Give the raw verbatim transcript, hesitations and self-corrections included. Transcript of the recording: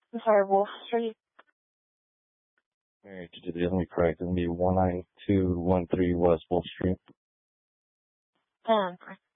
I'm sorry, Wolf Street. Alright, let me correct. It's going to be one nine two one three West Wolf Street. Um,